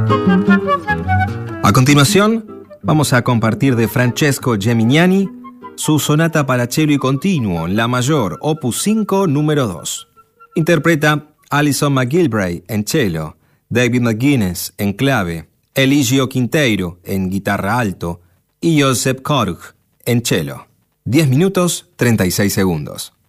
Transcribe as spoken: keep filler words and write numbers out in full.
A continuación, vamos a compartir de Francesco Gemignani su sonata para cello y continuo, La mayor, opus cinco, número dos. Interpreta Alison McGilvray en cello, David McGuinness en clave, Eligio Quinteiro en guitarra alto y Joseph Koruch en cello. diez minutos, treinta y seis segundos.